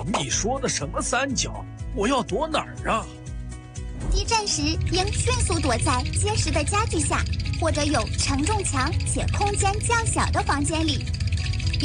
你说的什么三角？我要躲哪儿啊？ 激战时应迅速躲在结实的家具下，或者有承重墙且空间较小的房间里。